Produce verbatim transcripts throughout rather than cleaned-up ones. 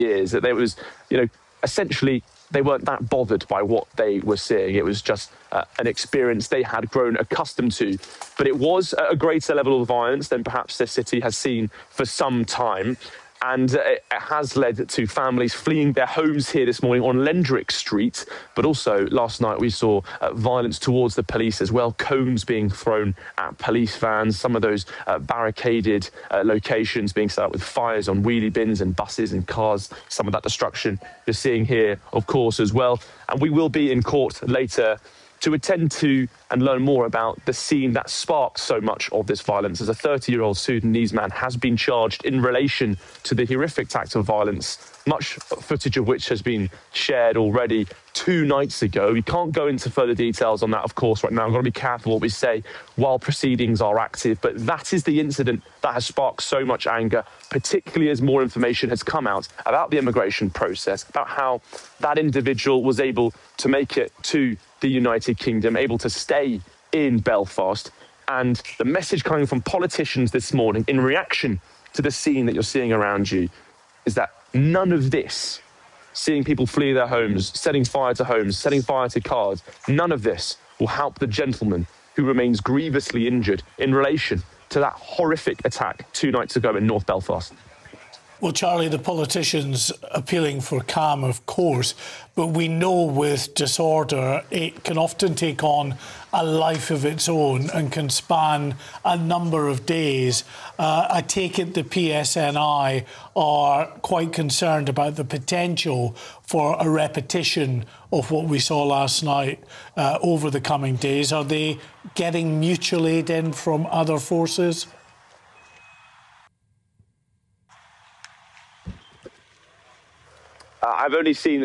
years, that there was, you know, essentially they weren't that bothered by what they were seeing. It was just uh, an experience they had grown accustomed to. But it was a greater level of violence than perhaps this city has seen for some time. And uh, it has led to families fleeing their homes here this morning on Lendrick Street. But also last night we saw uh, violence towards the police as well, cones being thrown at police vans, some of those uh, barricaded uh, locations being set up with fires on wheelie bins and buses and cars. Some of that destruction you're seeing here, of course, as well. And we will be in court later to attend to and learn more about the scene that sparked so much of this violence, as a thirty-year-old Sudanese man has been charged in relation to the horrific act of violence, much footage of which has been shared already two nights ago. We can't go into further details on that, of course, right now. We've got to be careful what we say while proceedings are active. But that is the incident that has sparked so much anger, particularly as more information has come out about the immigration process, about how that individual was able to make it to the United Kingdom, able to stay in Belfast. And the message coming from politicians this morning in reaction to the scene that you're seeing around you is that none of this, seeing people flee their homes, setting fire to homes, setting fire to cars, none of this will help the gentleman who remains grievously injured in relation to that horrific attack two nights ago in North Belfast. Well, Charlie, the politicians appealing for calm, of course, but we know with disorder it can often take on a life of its own and can span a number of days. Uh, I take it the P S N I are quite concerned about the potential for a repetition of what we saw last night uh, over the coming days. Are they getting mutual aid in from other forces? Uh, I've only seen the...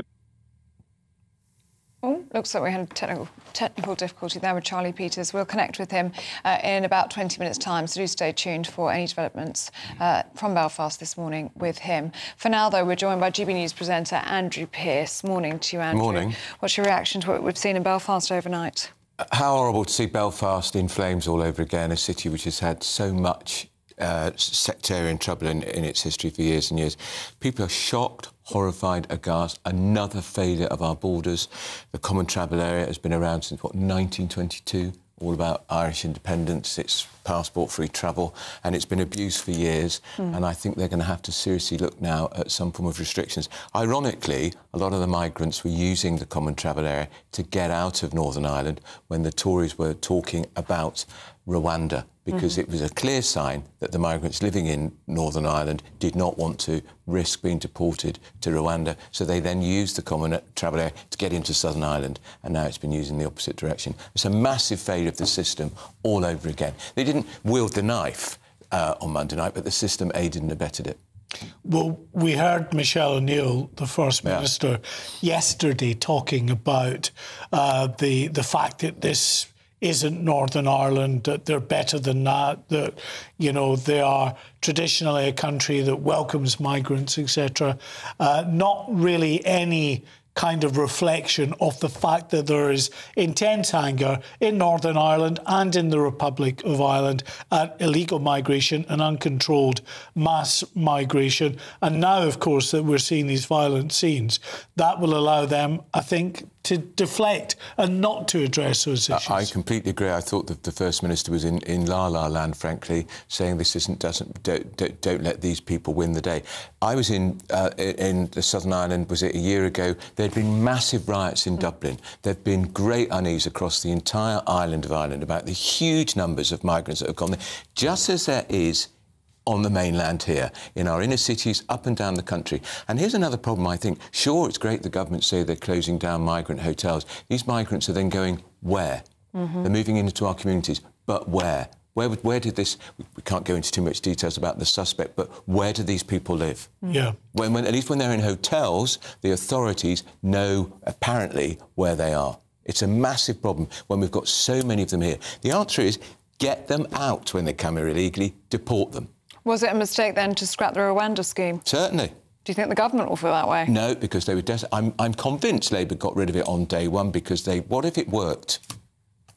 Oh, looks like we had a technical, technical difficulty there with Charlie Peters. We'll connect with him uh, in about twenty minutes' time, so do stay tuned for any developments uh, from Belfast this morning with him. For now, though, we're joined by G B News presenter Andrew Pearce. Morning to you, Andrew. Morning. What's your reaction to what we've seen in Belfast overnight? How horrible to see Belfast in flames all over again, a city which has had so much uh, sectarian trouble in, in its history for years and years. People are shocked, horrified, aghast. Another failure of our borders. The Common Travel Area has been around since, what, nineteen twenty-two? All about Irish independence, it's passport-free travel, and it's been abused for years. Mm. And I think they're going to have to seriously look now at some form of restrictions. Ironically, a lot of the migrants were using the Common Travel Area to get out of Northern Ireland when the Tories were talking about Rwanda, because mm-hmm. it was a clear sign that the migrants living in Northern Ireland did not want to risk being deported to Rwanda. So they then used the Common Travel Area to get into Southern Ireland, and now it's been used in the opposite direction. It's a massive failure of the system all over again. They didn't wield the knife uh, on Monday night, but the system aided and abetted it. Well, we heard Michelle O'Neill, the First Minister, yeah. yesterday talking about uh, the the fact that this isn't Northern Ireland, that they're better than that, that, you know, they are traditionally a country that welcomes migrants, et cetera. Uh, not really any kind of reflection of the fact that there is intense anger in Northern Ireland and in the Republic of Ireland at illegal migration and uncontrolled mass migration. And now, of course, that we're seeing these violent scenes, that will allow them, I think, to deflect and not to address those issues. I completely agree. I thought that the First Minister was in, in la-la land, frankly, saying this isn't, doesn't, don't, don't, don't let these people win the day. I was in, uh, in the Southern Ireland, was it a year ago? There'd been massive riots in mm. Dublin. There'd been great unease across the entire island of Ireland about the huge numbers of migrants that have gone there, just as there is on the mainland here, in our inner cities, up and down the country. And here's another problem, I think. Sure, it's great the government say they're closing down migrant hotels. These migrants are then going where? Mm-hmm. They're moving into our communities, but where? Where, where did this... We can't go into too much details about the suspect, but where do these people live? Yeah. When, when, at least when they're in hotels, the authorities know, apparently, where they are. It's a massive problem when we've got so many of them here. The answer is get them out when they come here illegally, deport them. Was it a mistake, then, to scrap the Rwanda scheme? Certainly. Do you think the government will feel that way? No, because they were... Des- I'm, I'm convinced Labour got rid of it on day one because they... What if it worked?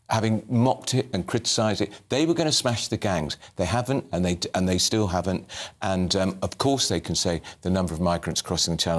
having mocked it and criticised it. They were going to smash the gangs. They haven't, and they and they still haven't. And um, of course, they can say the number of migrants crossing the Channel